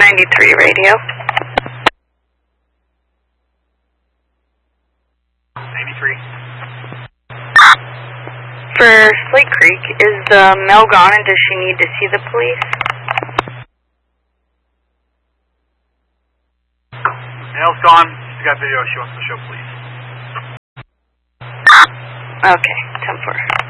93 radio. 93. For Slate Creek, is the mail gone and does she need to see the police? Mail's gone. She's got video she wants to show police. Okay, 10-4.